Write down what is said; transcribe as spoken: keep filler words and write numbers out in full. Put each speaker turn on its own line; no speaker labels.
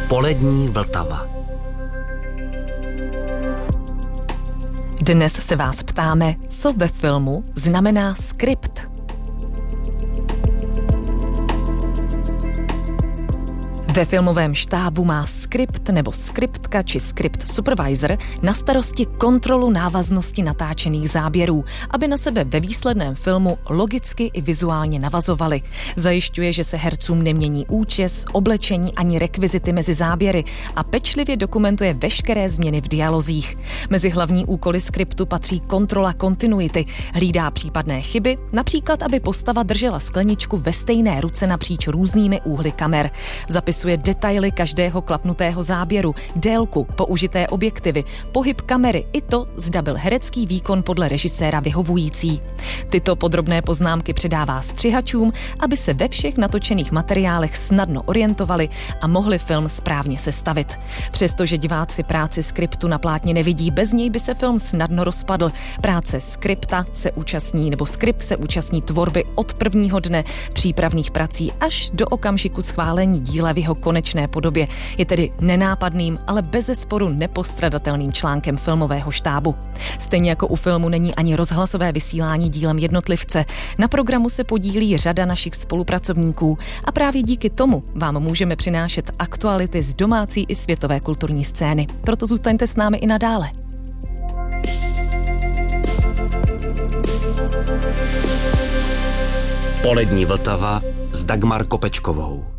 Polední Vltava.
Dnes se vás ptáme, co ve filmu znamená skript. Ve filmovém štábu má skript nebo skriptka či skript supervisor na starosti kontrolu návaznosti natáčených záběrů, aby na sebe ve výsledném filmu logicky i vizuálně navazovali. Zajišťuje, že se hercům nemění účes, oblečení ani rekvizity mezi záběry a pečlivě dokumentuje veškeré změny v dialozích. Mezi hlavní úkoly skriptu patří kontrola kontinuity, hlídá případné chyby, například aby postava držela skleničku ve stejné ruce napříč různými úhly kamer. Zapisuje detaily každého klapnutého záběru, délku, použité objektivy, pohyb kamery i to, zda byl herecký výkon podle režiséra vyhovující. Tyto podrobné poznámky předává střihačům, aby se ve všech natočených materiálech snadno orientovali a mohli film správně sestavit. Přestože diváci práci skriptu na plátně nevidí, bez něj by se film snadno rozpadl. Práce skripta se účastní, nebo skript se účastní tvorby od prvního dne přípravných prací až do okamžiku schválení díla v jeho konečné podobě. Je tedy nenápadným, ale bezesporu nepostradatelným článkem filmového štábu. Stejně jako u filmu není ani rozhlasové vysílání dílem jednotlivce. Na programu se podílí řada našich spolupracovníků a právě díky tomu vám můžeme přinášet aktuality z domácí i světové kulturní scény. Proto zůstaňte s námi i nadále.
Polední Vltava s Dagmar Kopečkovou.